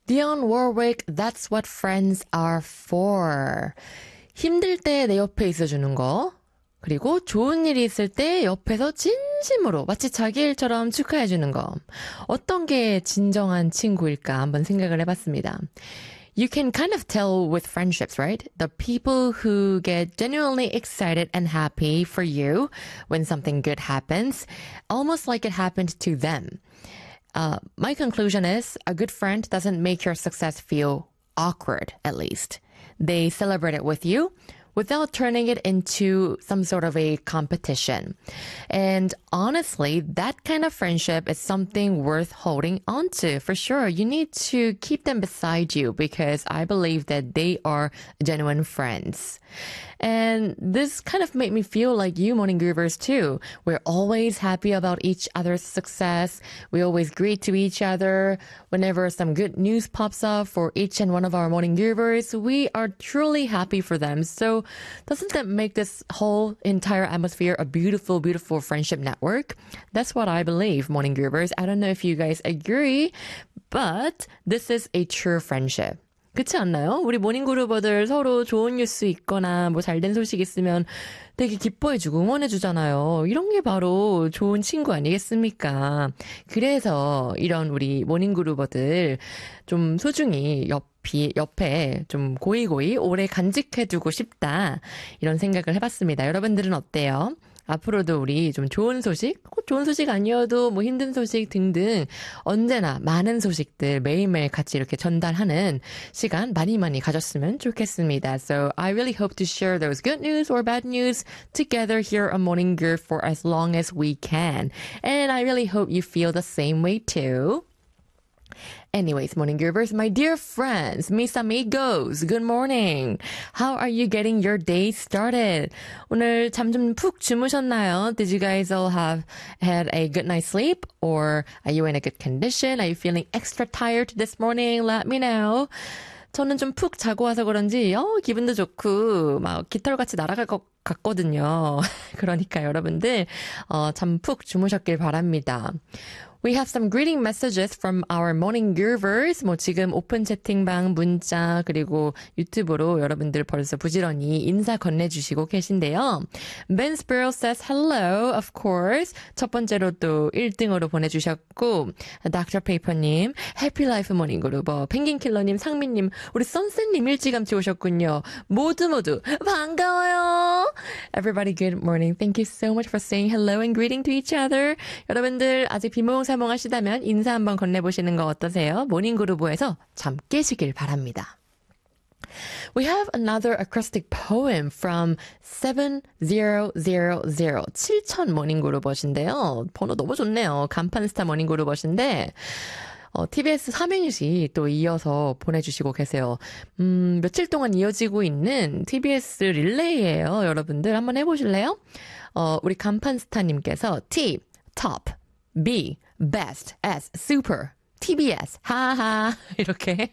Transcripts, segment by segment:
Dionne Warwick, that's what friends are for. 힘들 때 내 옆에 있어주는 거. 그리고 좋은 일이 있을 때 옆에서 진심으로 마치 자기 일처럼 축하해주는 거. 어떤 게 진정한 친구일까 한번 생각을 해봤습니다. You can kind of tell with friendships, right? The people who get genuinely excited and happy for you when something good happens, almost like it happened to them. My conclusion is a good friend doesn't make your success feel awkward, at least. They celebrate it with you without turning it into some sort of a competition. And honestly, that kind of friendship is something worth holding on to, for sure. You need to keep them beside you because I believe that they are genuine friends. And this kind of made me feel like you morning groovers too. We're always happy about each other's success. We always greet to each other. Whenever some good news pops up for each and one of our morning groovers, we are truly happy for them. So doesn't that make this whole entire atmosphere a beautiful, beautiful friendship network? That's what I believe, morning groovers. I don't know if you guys agree, but this is a true friendship. 그렇지 않나요? 우리 모닝그루버들 서로 좋은 뉴스 있거나 뭐 잘된 소식 있으면 되게 기뻐해주고 응원해주잖아요. 이런 게 바로 좋은 친구 아니겠습니까? 그래서 이런 우리 모닝그루버들 좀 소중히 옆에 좀 고이고이 오래 간직해두고 싶다. 이런 생각을 해봤습니다. 여러분들은 어때요? 앞으로도 우리 좀 좋은 소식, 꼭 좋은 소식 아니어도 뭐 힘든 소식 등등 언제나 많은 소식들 매일매일 같이 이렇게 전달하는 시간 많이 가졌으면 좋겠습니다. So I really hope to share those good news or bad news together here on Morning Groove for as long as we can. And I really hope you feel the same way too. Anyways, morning groovers, my dear friends, mis amigos, good morning. How are you getting your day started? 오늘 잠 좀 푹 주무셨나요? Did you guys all have had a good night's sleep? Or are you in a good condition? Are you feeling extra tired this morning? Let me know. 저는 좀 푹 자고 와서 그런지 기분도 좋고 막 깃털같이 날아갈 것 같거든요. 그러니까 여러분들 잠 푹 주무셨길 바랍니다. We have some greeting messages from our morning groovers. 뭐 지금 오픈 채팅방, 문자, 그리고 유튜브로 여러분들 벌써 부지런히 인사 건네주시고 계신데요. Ben Sparrow says hello, of course. 첫 번째로 또 1등으로 보내주셨고, Dr. Paper님, Happy Life morning groover, 펭귄킬러님, 상민님, 우리 선생님 일찌감치 오셨군요. 모두 반가워요. Everybody, good morning. Thank you so much for saying hello and greeting to each other. 여러분들 아직 비몽사몽하시다면 인사 한번 건네보시는 거 어떠세요? 모닝그루브에서 잠 깨시길 바랍니다. We have another acrostic poem from 7000. 7000 모닝그루버신데요. 번호 너무 좋네요. 간판스타 모닝그루버신데 TBS 삼행시 또 이어서 보내주시고 계세요. 며칠 동안 이어지고 있는 TBS 릴레이예요. 여러분들 한번 해보실래요? 우리 간판스타님께서 T, top, B, best, S, super, TBS, 하하 이렇게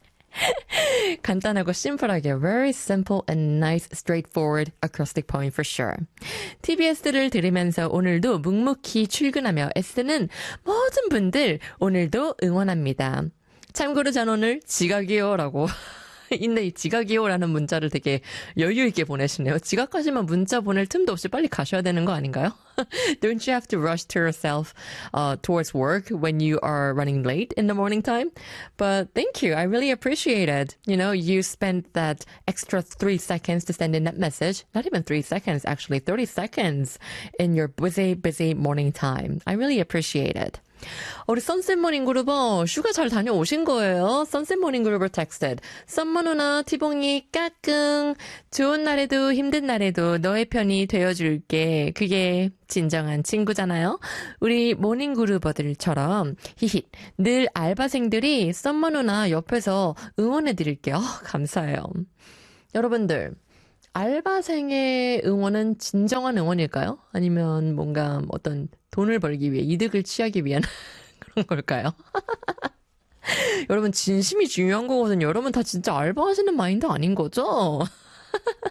간단하고 심플하게 very simple and nice, straightforward acrostic poem for sure. TBS를 들으면서 오늘도 묵묵히 출근하며 애쓰는 모든 분들 오늘도 응원합니다. 참고로 전 오늘 지각이요라고 있네. 이 지각이요라는 문자를 되게 여유 있게 보내시네요. 지각하시면 문자 보낼 틈도 없이 빨리 가셔야 되는 거 아닌가요? Don't you have to rush to yourself towards work when you are running late in the morning time? But thank you. I really appreciate it. You know, you spent that extra 3 seconds to send in that message. Not even 3 seconds, actually 30 seconds in your busy morning time. I really appreciate it. 우리 선셋 모닝 그루버 휴가 잘 다녀오신 거예요? 선셋 모닝 그루버 texted. 썸머 누나 티봉이 까꿍. 좋은 날에도 힘든 날에도 너의 편이 되어줄게. 그게 진정한 친구잖아요. 우리 모닝 그루버들처럼 히히 늘 알바생들이 썸머 누나 옆에서 응원해드릴게요. 감사해요. 여러분들 알바생의 응원은 진정한 응원일까요? 아니면 뭔가 어떤 돈을 벌기 위해 이득을 취하기 위한 그런 걸까요? 여러분 진심이 중요한 거거든요. 여러분 다 진짜 알바하시는 마인드 아닌 거죠?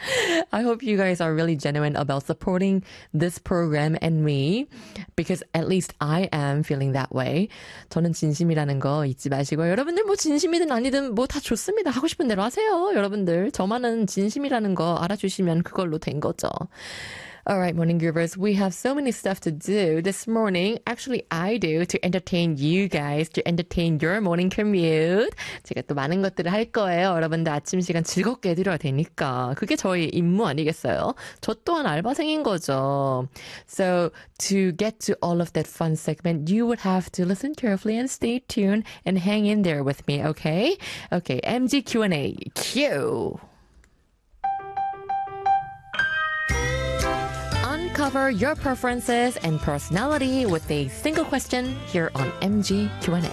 I hope you guys are really genuine about supporting this program and me because at least I am feeling that way. 저는 진심이라는 거 잊지 마시고요. 여러분들 뭐 진심이든 아니든 뭐 다 좋습니다. 하고 싶은 대로 하세요. 여러분들 저만은 진심이라는 거 알아주시면 그걸로 된 거죠. All right, morning groovers, we have so many stuff to do this morning. Actually, I do to entertain you guys, to entertain your morning commute. 제가 또 많은 것들을 할 거예요. 여러분들 아침 시간 즐겁게 해드려야 되니까. 그게 저희 임무 아니겠어요? 저 또한 알바생인 거죠. So, to get to all of that fun segment, you would have to listen carefully and stay tuned and hang in there with me, okay? Okay, MG Q&A, cue! Uncover your preferences and personality with a single question here on MG Q&A.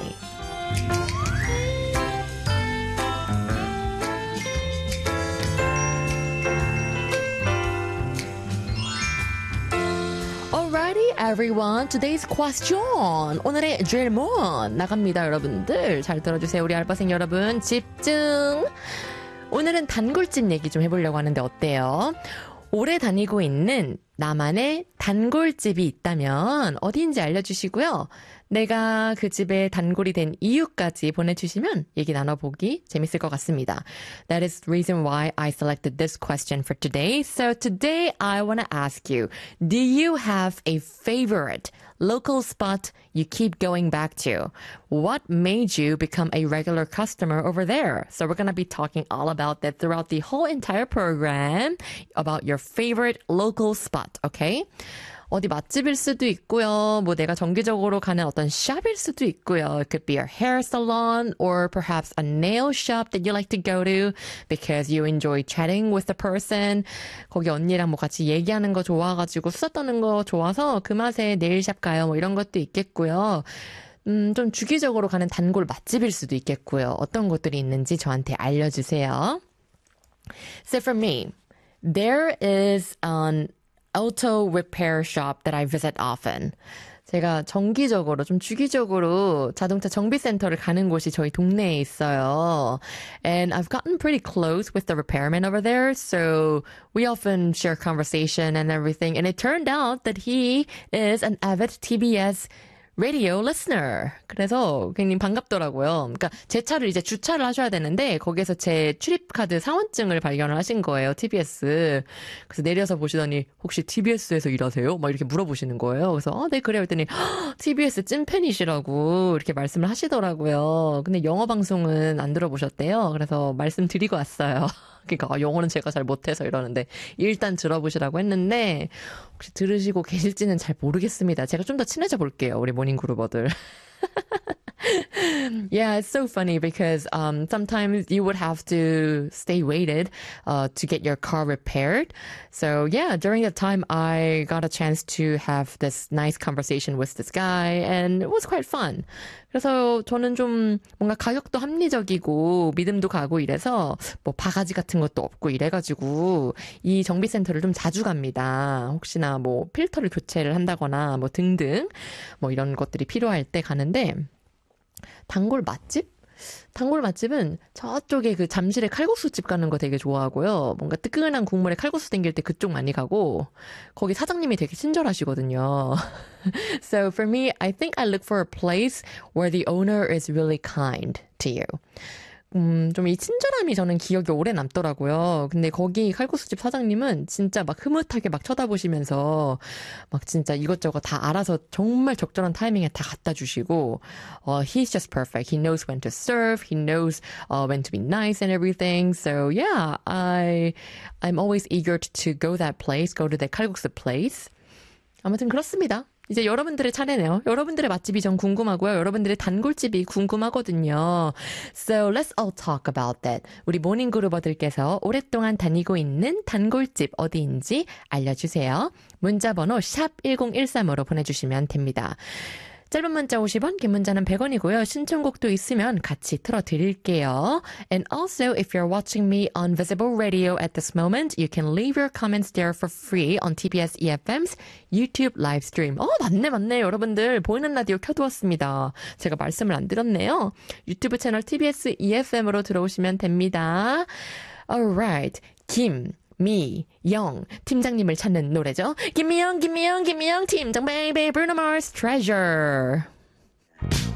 Alrighty, everyone. Today's question. 오늘의 질문 나갑니다, 여러분들. 잘 들어주세요, 우리 알바생 여러분. 집중. 오늘은 단골집 얘기 좀 해보려고 하는데 어때요? 오래 다니고 있는 나만의 단골집이 있다면 어디인지 알려주시고요. 내가 그 집에 단골이 된 이유까지 보내주시면 얘기 나눠보기 재밌을 것 같습니다. That is the reason why I selected this question for today. So today I want to ask you, do you have a favorite local spot you keep going back to? What made you become a regular customer over there? So we're going to be talking all about that throughout the whole entire program, about your favorite local spot, okay? 어디 맛집일 수도 있고요. 뭐 내가 정기적으로 가는 어떤 샵일 수도 있고요. It could be a hair salon or perhaps a nail shop that you like to go to because you enjoy chatting with the person. 거기 언니랑 뭐 같이 얘기하는 거 좋아가지고 수다 떠는 거 좋아서 그 맛에 네일샵 가요. 뭐 이런 것도 있겠고요. 좀 주기적으로 가는 단골 맛집일 수도 있겠고요. 어떤 곳들이 있는지 저한테 알려주세요. So for me, there is an auto repair shop that I visit often. 제가 정기적으로, 좀 주기적으로 자동차 정비센터를 가는 곳이 저희 동네에 있어요. And I've gotten pretty close with the repairman over there, so we often share conversation and everything. And it turned out that he is an avid TBS radio listener. 그래서 굉장히 반갑더라고요. 그러니까 제 차를 이제 주차를 하셔야 되는데 거기에서 제 출입카드 사원증을 발견을 하신 거예요. TBS. 그래서 내려서 보시더니 혹시 TBS에서 일하세요? 막 이렇게 물어보시는 거예요. 그래서 네 그래요. 그랬더니 TBS 찐팬이시라고 이렇게 말씀을 하시더라고요. 근데 영어 방송은 안 들어보셨대요. 그래서 말씀드리고 왔어요. 그러니까 영어는 제가 잘 못해서 이러는데 일단 들어보시라고 했는데 혹시 들으시고 계실지는 잘 모르겠습니다. 제가 좀 더 친해져 볼게요. 우리 모닝그루버들. Yeah, it's so funny because sometimes you would have to stay waited to get your car repaired. So yeah, during that time I got a chance to have this nice conversation with this guy and it was quite fun. 그래서 저는 좀 뭔가 가격도 합리적이고 믿음도 가고 이래서 뭐 바가지 같은 것도 없고 이래가지고 이 정비센터를 좀 자주 갑니다. 혹시나 뭐 필터를 교체를 한다거나 뭐 등등 뭐 이런 것들이 필요할 때 가는데 단골 맛집? 단골 맛집은 저쪽에 그 잠실에 칼국수집 가는 거 되게 좋아하고요. 뭔가 뜨끈한 국물에 칼국수 땡길 때 그쪽 많이 가고 거기 사장님이 되게 친절하시거든요. So for me, I think I look for a place where the owner is really kind to you. 좀 이 친절함이 저는 기억에 오래 남더라고요. 근데 거기 칼국수집 사장님은 진짜 막 흐뭇하게 막 쳐다보시면서 막 진짜 이것저것 다 알아서 정말 적절한 타이밍에 다 갖다 주시고 he's just perfect. He knows when to serve. He knows when to be nice and everything. So yeah, I'm always eager to go that place, go to the 칼국수 place. 아무튼 그렇습니다. 이제 여러분들의 차례네요. 여러분들의 맛집이 전 궁금하고요. 여러분들의 단골집이 궁금하거든요. So let's all talk about that. 우리 모닝그루버들께서 오랫동안 다니고 있는 단골집 어디인지 알려주세요. 문자번호 샵 1013으로 보내주시면 됩니다. 짧은 문자 50원, 긴 문자는 100원이고요. 신청곡도 있으면 같이 틀어드릴게요. And also, if you're watching me on Visible Radio at this moment, you can leave your comments there for free on TBS EFM's YouTube live stream. 맞네. 여러분들 보이는 라디오 켜두었습니다. 제가 말씀을 안 드렸네요. 유튜브 채널 TBS EFM으로 들어오시면 됩니다. Alright. 김미영 팀장님을 찾는 노래죠. 김미영, 김미영, 김미영 팀장, baby, Bruno Mars, treasure.